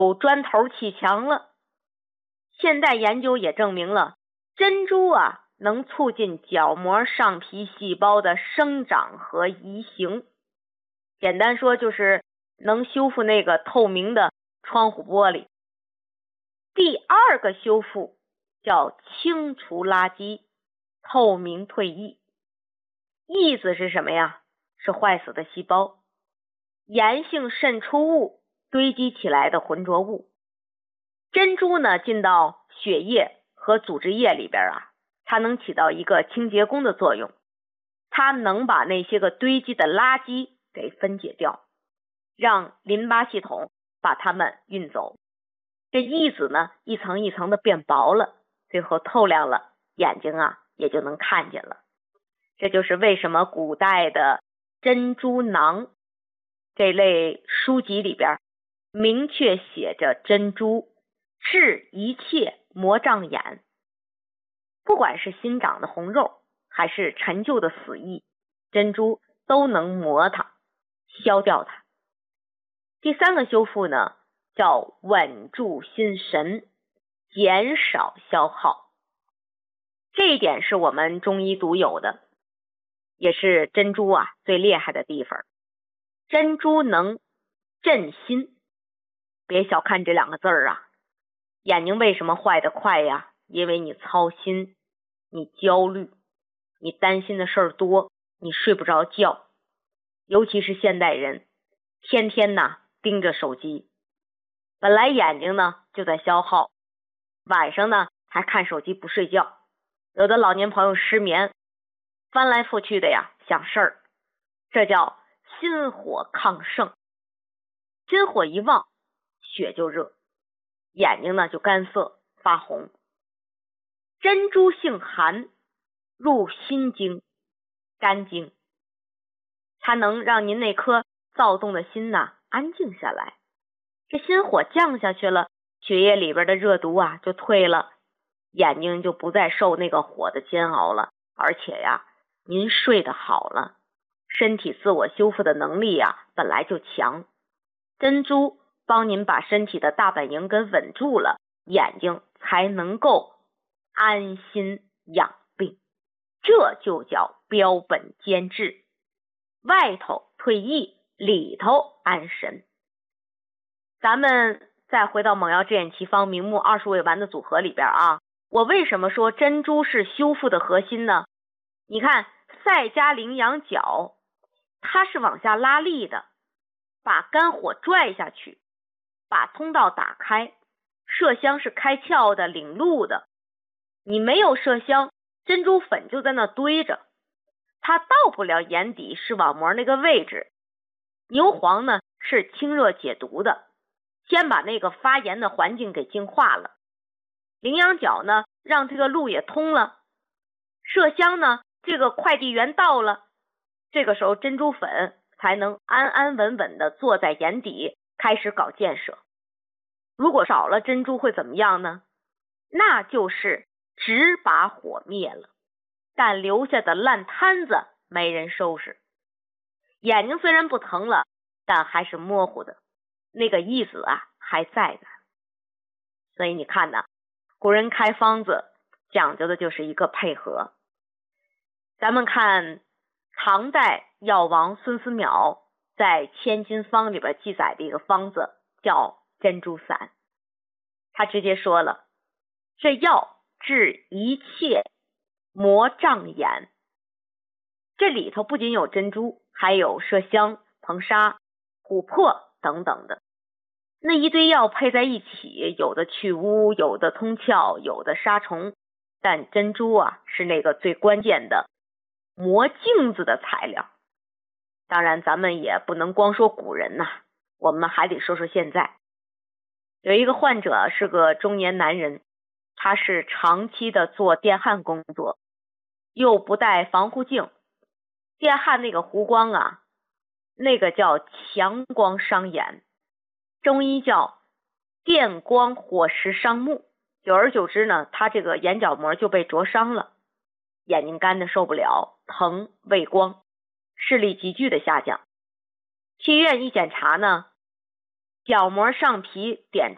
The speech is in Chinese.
砖头砌墙了。现代研究也证明了，珍珠啊能促进角膜上皮细胞的生长和移行。简单说就是能修复那个透明的窗户玻璃。第二个修复叫清除垃圾，透明退役。翼子是什么呀？是坏死的细胞，炎性渗出物堆积起来的浑浊物。珍珠呢进到血液和组织液里边啊，它能起到一个清洁工的作用，它能把那些个堆积的垃圾给分解掉，让淋巴系统把它们运走。这翼子呢一层一层的变薄了，最后透亮了，眼睛啊也就能看见了。这就是为什么古代的珍珠囊这类书籍里边明确写着珍珠治一切魔障眼。不管是新长的红肉还是陈旧的死翼，珍珠都能磨它，消掉它。第三个修复呢叫稳住心神，减少消耗。这一点是我们中医独有的，也是珍珠啊最厉害的地方。珍珠能镇心，别小看这两个字啊。眼睛为什么坏得快呀？因为你操心，你焦虑，你担心的事儿多，你睡不着觉。尤其是现代人，天天呢盯着手机，本来眼睛呢就在消耗，晚上呢还看手机不睡觉。有的老年朋友失眠，翻来覆去的呀想事儿，这叫心火亢盛。心火一旺，血就热，眼睛呢就干涩发红。珍珠性寒，入心经、肝经，它能让您那颗躁动的心呐安静下来。这心火降下去了，血液里边的热毒啊就退了，眼睛就不再受那个火的煎熬了，而且呀您睡得好了，身体自我修复的能力呀本来就强。珍珠帮您把身体的大本营给稳住了，眼睛才能够安心养病。这就叫标本兼治，外头退役，里头安神。咱们再回到猛药制眼奇方明目20味丸的组合里边啊，我为什么说珍珠是修复的核心呢？你看赛加羚羊角，它是往下拉力的，把肝火拽下去，把通道打开。麝香是开窍的，领路的。你没有麝香，珍珠粉就在那堆着，它到不了眼底视网膜那个位置。牛黄呢是清热解毒的，先把那个发炎的环境给净化了。羚羊角呢让这个路也通了。麝香呢这个快递员到了，这个时候珍珠粉才能安安稳稳的坐在眼底开始搞建设。如果少了珍珠会怎么样呢？那就是只把火灭了，但留下的烂摊子没人收拾。眼睛虽然不疼了，但还是模糊的，那个意思啊还在的。所以你看呢，古人开方子讲究的就是一个配合。咱们看唐代药王孙思邈在《千金方》里边记载的一个方子叫珍珠散，他直接说了，这药治一切魔障眼。这里头不仅有珍珠，还有麝香、硼砂、琥珀等等的。那一堆药配在一起，有的去污，有的通窍，有的杀虫，但珍珠啊是那个最关键的磨镜子的材料。当然咱们也不能光说古人呐，我们还得说说现在。有一个患者是个中年男人，他是长期的做电焊工作，又不戴防护镜，电焊那个弧光啊，那个叫强光伤眼，中医叫电光火石伤目。久而久之呢，他这个眼角膜就被灼伤了，眼睛干的受不了，疼畏光，视力急剧的下降。去医院一检查呢，角膜上皮点